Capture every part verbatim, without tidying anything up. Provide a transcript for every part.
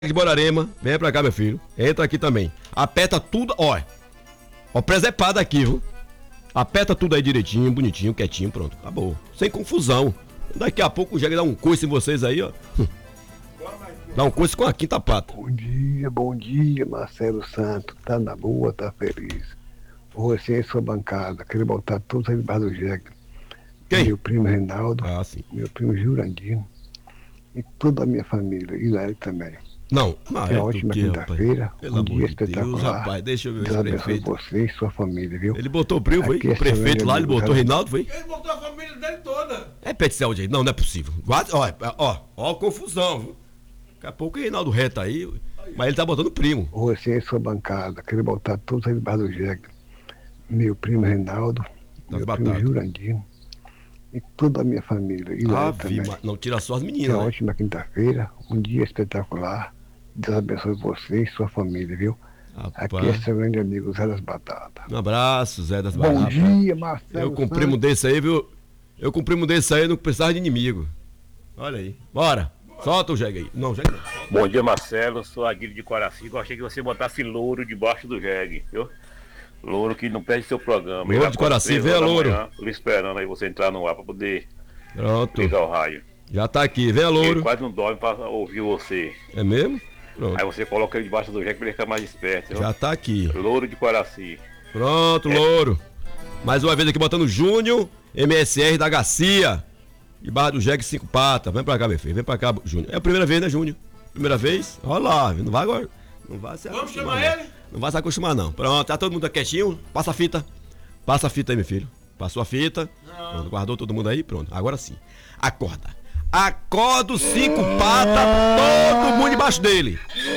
de Borarema, vem pra cá, meu filho. Entra aqui também. Aperta tudo, ó. Ó, presepada aqui, viu? Aperta tudo aí direitinho, bonitinho, quietinho, pronto. Acabou. Sem confusão. Daqui a pouco o Jegue dá um coice em vocês aí, ó. Dá um coice com a quinta pata. Bom dia, bom dia, Marcelo Santos. Tá na boa, tá feliz. Você e sua bancada, queria botar todos aí debaixo do Jegue. Quem? Meu primo Reinaldo, Ah, sim. meu primo Jurandino e toda a minha família, e lá ele também. Não, mas É ótima quinta-feira, Pelo um amor dia de Deus, espetacular. rapaz, deixa eu ver Deus esse abençoe prefeito. você e sua família, viu? Ele botou o primo, foi? Aqui O é prefeito seu lá, ele amigo, botou o sabe? Reinaldo, foi? Ele botou a família dele toda. É Petzl aí. Não, não é possível. Quase, ó, ó, ó, confusão, viu? Daqui a pouco o Reinaldo reta aí, mas ele tá botando o primo. Você e sua bancada, queria botar todos aí debaixo do Jegue. Meu primo Reinaldo, Das meu batatas. primo Jurandino e toda a minha família, e lá Ah, ele também. vi, não tira só as É meninas, né? ótima quinta-feira, um dia espetacular. Deus abençoe você e sua família, viu? Aqui é Rapaz, seu grande amigo Zé das Batatas. um abraço, Zé das Bom Baratas. dia, Marcelo. Eu com um primo desse aí, viu? Eu com um primo desse aí não precisava de inimigo. Olha aí. Bora. Solta o Jegue aí. Não, Jegue não. Bom dia, Marcelo. Sou Aguilho de Coraci. Gostei que você botasse louro debaixo do jegue, viu? Louro que não perde seu programa. Louro E lá de para Coraci, três vem, horas da louro. manhã, tô esperando aí você entrar no ar pra poder Pronto. ligar o raio. Já tá aqui. Vem, Ele louro. quase não dorme pra ouvir você. É mesmo? Pronto. Aí você coloca ele debaixo do jegue pra ele ficar mais esperto, viu? Já tá aqui. Louro de Coraci. Pronto, louro. Mais uma vez aqui botando Júnior, M S R da Garcia. Debaixo do Jegue Cinco Patas. Vem pra cá, meu filho. Vem pra cá, Júnior. É a primeira vez, né, Júnior? Primeira vez? Olha lá. Não vai agora. Não vai se Vamos acostumar, chamar não. ele? Não vai se acostumar, não. Pronto, tá todo mundo quietinho. Passa a fita. Passa a fita aí, meu filho. Passou a fita. Pronto, guardou todo mundo aí. Pronto. Agora sim. Acorda. Acorda os cinco patas. Todo mundo embaixo dele.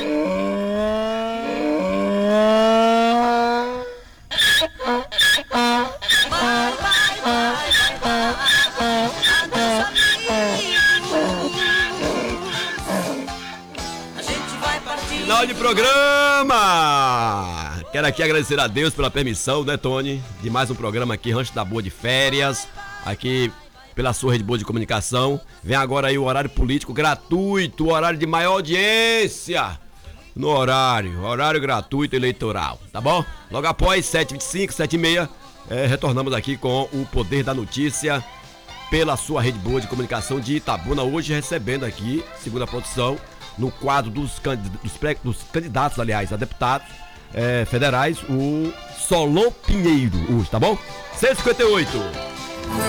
Final de programa! Quero aqui agradecer a Deus pela permissão, né, Tony? De mais um programa aqui, Rancho da Boa de Férias, aqui pela sua rede boa de comunicação. Vem agora aí o horário político gratuito, o horário de maior audiência. No horário, horário gratuito eleitoral, tá bom? Logo após, sete e vinte e cinco, sete e meia, é, retornamos aqui com o Poder da Notícia pela sua rede boa de comunicação de Itabuna. Hoje recebendo aqui, segundo a produção, no quadro dos, candid- dos, pré- dos candidatos, aliás, a deputados é, federais, o Solon Pinheiro, hoje, tá bom? seis e cinquenta e oito.